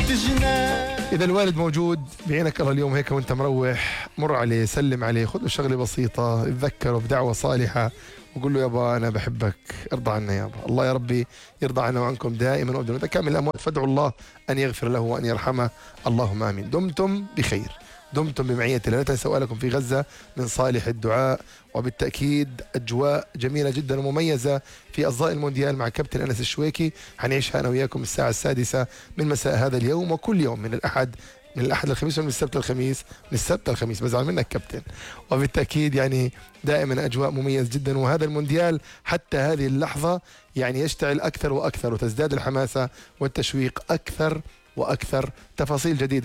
إذا الوالد موجود بعينك الله اليوم هيك وأنت مروح، مر عليه، سلم عليه، خذ له شغلة بسيطة، اتذكره بدعوة صالحة وقول له يابا أنا بحبك، ارضى عنا يابا، الله يا ربي يرضى عنا وعنكم دائما وأبدا. إذا كان من الأموات فادعوا الله أن يغفر له وأن يرحمه، اللهم آمين. دمتم بخير، دمتم بمعية الله. لا تنسوا لكم في غزة من صالح الدعاء، وبالتأكيد أجواء جميلة جدا ومميزة في أصداء المونديال مع كابتن أنس الشويكي، حنعيشها أنا وياكم الساعة 6 من مساء هذا اليوم، وكل يوم من الأحد للخميس، ومن السبت للخميس، من السبت للخميس، بزعل منك كابتن. وبالتأكيد يعني دائما أجواء مميز جدا، وهذا المونديال حتى هذه اللحظة يعني يشتعل أكثر وأكثر، وتزداد الحماسة والتشويق أكثر وأكثر. تفاصيل جديدة